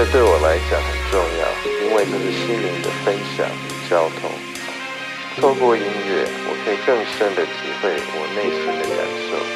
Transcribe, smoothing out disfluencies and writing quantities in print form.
乐对我来讲很重要，因为这是心灵的分享与交通。透过音乐，我可以更深的体会我内心的感受。